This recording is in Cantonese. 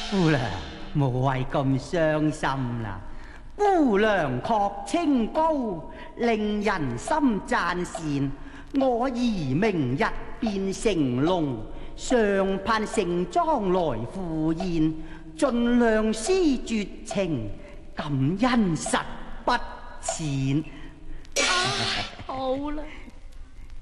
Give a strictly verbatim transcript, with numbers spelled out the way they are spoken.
姑娘無謂咁傷心啦，姑娘確清高，令人心讚羨。我兒明日變成龍，常盼盛裝來赴宴，盡量施絕情，感恩實不淺。 好啦，